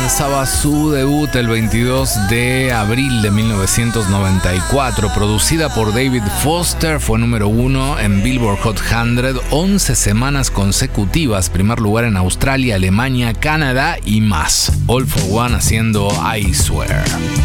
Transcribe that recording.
lanzaba su debut el 22 de abril de 1994. Producida por David Foster, fue número 1 en Billboard Hot 100 11 semanas consecutivas, primer lugar en Australia, Alemania, Canadá y más. All for One haciendo I Swear.